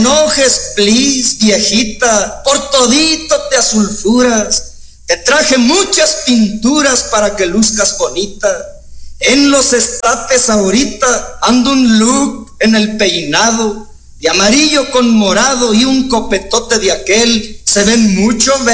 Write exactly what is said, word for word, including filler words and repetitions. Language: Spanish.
enojes, please, viejita, por todito te asulfuras. Te traje muchas pinturas para que luzcas bonita. En los estates ahorita ando un look en el peinado, de amarillo con morado y un copetote de aquel. Se ven mucho